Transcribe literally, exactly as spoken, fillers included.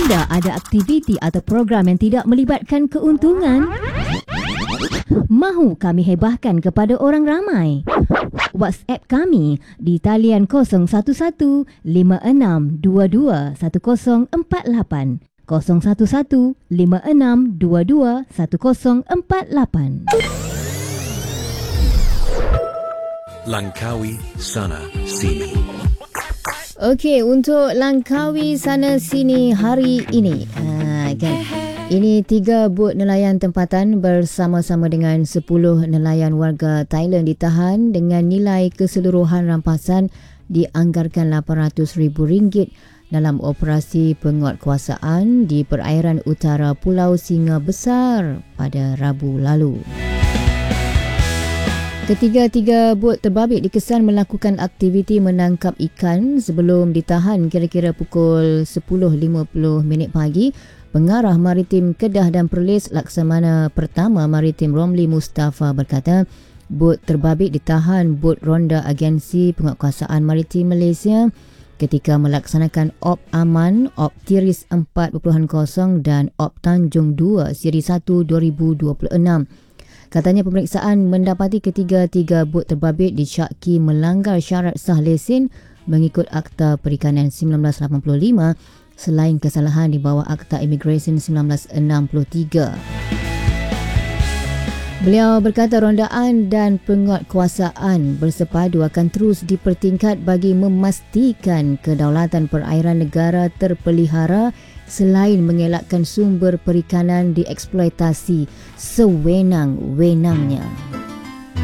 Anda ada aktiviti atau program yang tidak melibatkan keuntungan? Mahu kami hebahkan kepada orang ramai? WhatsApp kami di talian kosong satu satu lima enam dua dua satu kosong empat lapan, kosong satu satu lima enam dua dua satu kosong empat lapan. Langkawi Sana Sini. Okey, untuk Langkawi Sana Sini hari ini, ha, kan? Ini tiga bot nelayan tempatan bersama-sama dengan sepuluh nelayan warga Thailand ditahan dengan nilai keseluruhan rampasan dianggarkan lapan ratus ribu ringgit dalam operasi penguatkuasaan di perairan utara Pulau Singa Besar pada Rabu lalu. Ketiga-tiga bot terbabit dikesan melakukan aktiviti menangkap ikan sebelum ditahan kira-kira pukul sepuluh lima puluh minit pagi. Pengarah Maritim Kedah dan Perlis Laksamana Pertama Maritim Romli Mustafa berkata, bot terbabit ditahan bot ronda Agensi Penguatkuasaan Maritim Malaysia ketika melaksanakan Op Aman, Op Tiris empat titik kosong dan Op Tanjung dua Siri satu dua ribu dua puluh enam. Katanya pemeriksaan mendapati ketiga-tiga bot terbabit disyaki melanggar syarat sah lesen mengikut Akta Perikanan seribu sembilan ratus lapan puluh lima selain kesalahan di bawah Akta Immigration seribu sembilan ratus enam puluh tiga. Beliau berkata rondaan dan penguatkuasaan bersepadu akan terus dipertingkat bagi memastikan kedaulatan perairan negara terpelihara selain mengelakkan sumber perikanan dieksploitasi sewenang-wenangnya.